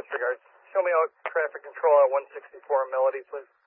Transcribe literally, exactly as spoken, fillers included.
best regards. Show me out traffic control at one sixty-four Melody, please.